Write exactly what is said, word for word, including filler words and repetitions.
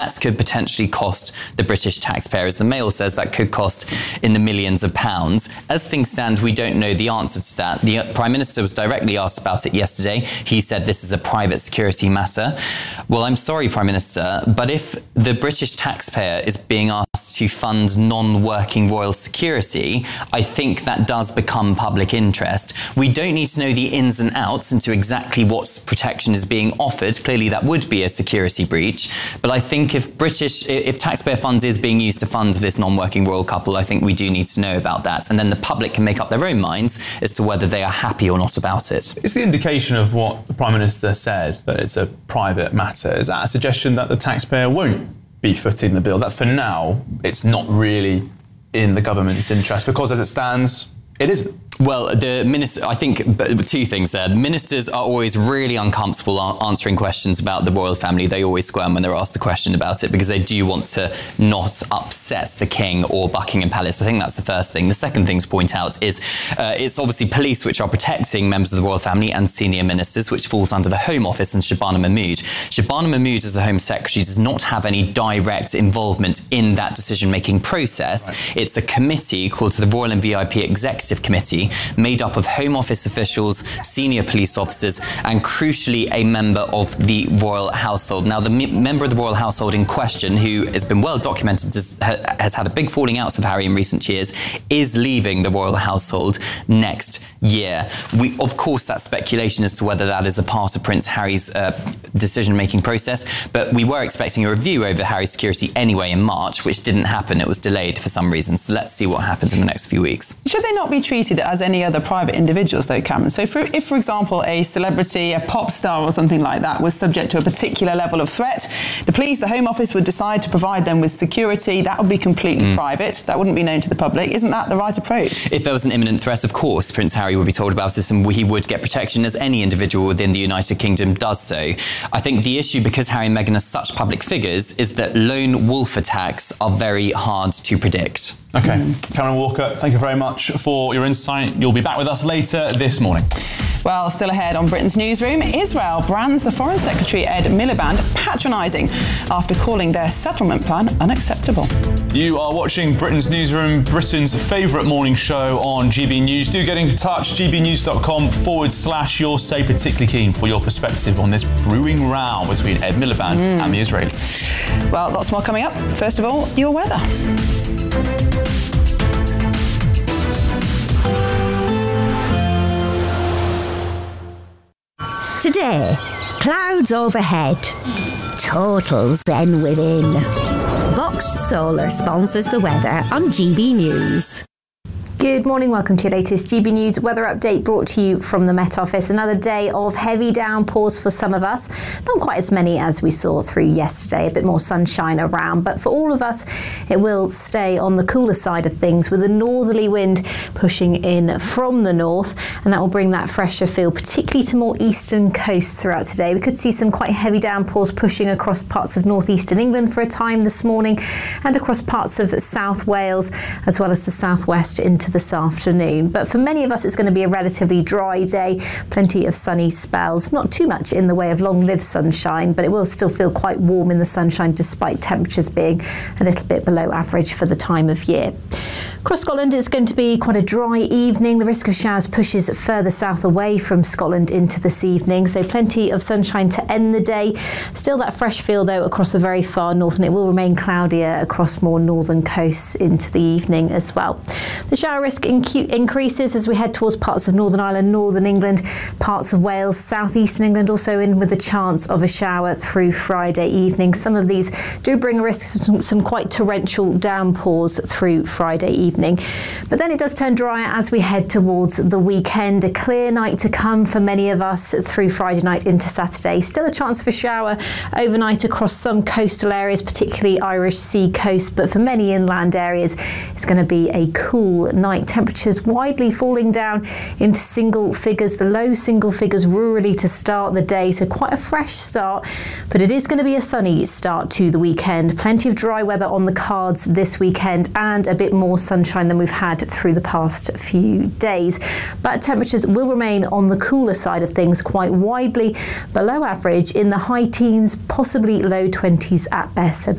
that could potentially cost the British taxpayer. As the Mail says, that could cost in the millions of pounds. As things stand, we don't know the answer to that. The Prime Minister was directly asked about it yesterday. He said this is a private security matter. Well, I'm sorry, Prime Minister, but if the British taxpayer is being asked to fund non-working royal security, I think that does become public interest. We don't need to know the ins and outs into exactly what protection is being offered. Clearly, that would be a security breach. But I think if British, if taxpayer funds is being used to fund this non-working royal couple, I think we do need to know about that. And then the public can make up their own minds as to whether they are happy or not about it. It's the indication of what the Prime Minister said, that it's a private matter. Is that a suggestion that the taxpayer won't be footing the bill, that for now it's not really in the government's interest, because as it stands, it isn't? Well, the minister, I think two things there. Ministers are always really uncomfortable answering questions about the royal family. They always squirm when they're asked a question about it because they do want to not upset the King or Buckingham Palace. I think that's the first thing. The second thing to point out is uh, it's obviously police which are protecting members of the royal family and senior ministers, which falls under the Home Office and Shabana Mahmood. Shabana Mahmood, as the Home Secretary, does not have any direct involvement in that decision-making process. Right. It's a committee called the Royal and V I P Executive Committee, made up of Home Office officials, senior police officers, and crucially a member of the royal household. Now, the m- member of the royal household in question, who has been well documented, has, has had a big falling out with Harry in recent years, is leaving the royal household next year. We, of course, that's speculation as to whether that is a part of Prince Harry's uh, decision-making process, but we were expecting a review over Harry's security anyway in March, which didn't happen. It was delayed for some reason. So let's see what happens in the next few weeks. Should they not be treated as any other private individuals, though, Cameron? So for, if, for example, a celebrity, a pop star or something like that was subject to a particular level of threat, the police, the Home Office would decide to provide them with security. That would be completely mm. private. That wouldn't be known to the public. Isn't that the right approach? If there was an imminent threat, of course, Prince Harry would be told about it and he would get protection, as any individual within the United Kingdom does so. I think the issue, because Harry and Meghan are such public figures, is that lone wolf attacks are very hard to predict. OK. Mm. Cameron Walker, thank you very much for your insight. You'll be back with us later this morning. Well, still ahead on Britain's Newsroom, Israel brands the Foreign Secretary Ed Miliband patronising after calling their settlement plan unacceptable. You are watching Britain's Newsroom, Britain's favourite morning show on G B News. Do get in touch, gbnews.com forward slash your say, particularly keen for your perspective on this brewing row between Ed Miliband mm. and the Israelis. Well, lots more coming up. First of all, your weather. Today, clouds overhead, total zen within. Box Solar sponsors the weather on G B News. Good morning, welcome to your latest G B News weather update brought to you from the Met Office. Another day of heavy downpours for some of us, not quite as many as we saw through yesterday, a bit more sunshine around, but for all of us it will stay on the cooler side of things with a northerly wind pushing in from the north, and that will bring that fresher feel particularly to more eastern coasts throughout today. We could see some quite heavy downpours pushing across parts of northeastern England for a time this morning and across parts of South Wales as well as the southwest into this afternoon. But for many of us it's going to be a relatively dry day, plenty of sunny spells, not too much in the way of long-lived sunshine, but it will still feel quite warm in the sunshine despite temperatures being a little bit below average for the time of year. Across Scotland it's going to be quite a dry evening. The risk of showers pushes further south away from Scotland into this evening, so plenty of sunshine to end the day. Still that fresh feel though across the very far north, and it will remain cloudier across more northern coasts into the evening as well. The shower risk inc- increases as we head towards parts of Northern Ireland, Northern England, parts of Wales, southeastern England also in with a chance of a shower through Friday evening. Some of these do bring a risk of some, some quite torrential downpours through Friday evening. But then it does turn drier as we head towards the weekend. A clear night to come for many of us through Friday night into Saturday. Still a chance for shower overnight across some coastal areas, particularly Irish Sea coast, but for many inland areas it's going to be a cool night. Temperatures widely falling down into single figures, the low single figures rurally to start the day, so quite a fresh start, but it is going to be a sunny start to the weekend. Plenty of dry weather on the cards this weekend and a bit more sunshine than we've had through the past few days, but temperatures will remain on the cooler side of things, quite widely below average in the high teens, possibly low twenties at best. So